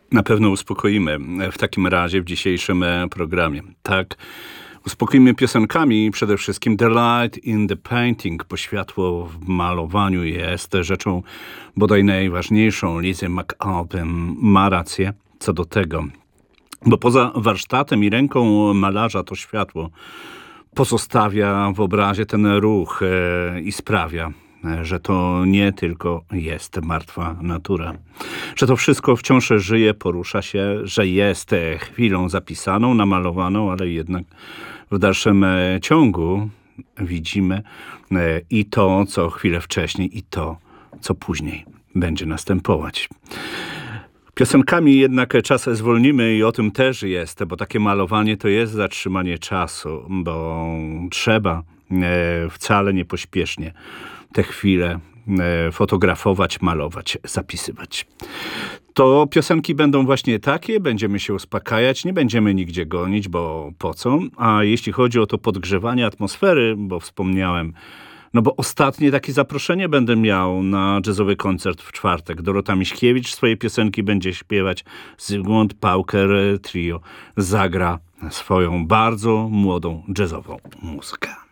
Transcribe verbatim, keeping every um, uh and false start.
Na pewno uspokoimy w takim razie w dzisiejszym e, programie. Tak, uspokoimy piosenkami przede wszystkim The Light in the Painting, bo światło w malowaniu jest rzeczą bodaj najważniejszą. Lizzie McAlpin ma rację co do tego, bo poza warsztatem i ręką malarza to światło pozostawia w obrazie ten ruch e, i sprawia, że to nie tylko jest martwa natura. Że to wszystko wciąż żyje, porusza się, że jest chwilą zapisaną, namalowaną, ale jednak w dalszym ciągu widzimy i to, co chwilę wcześniej, i to, co później będzie następować. Piosenkami jednak czas zwolnimy i o tym też jest, bo takie malowanie to jest zatrzymanie czasu, bo trzeba wcale niepośpiesznie te chwile fotografować, malować, zapisywać. To piosenki będą właśnie takie, będziemy się uspokajać, nie będziemy nigdzie gonić, bo po co? A jeśli chodzi o to podgrzewanie atmosfery, bo wspomniałem, no bo ostatnie takie zaproszenie będę miał na jazzowy koncert w czwartek. Dorota Miśkiewicz swoje piosenki będzie śpiewać, Zygmunt Pauker Trio zagra swoją bardzo młodą jazzową muzykę.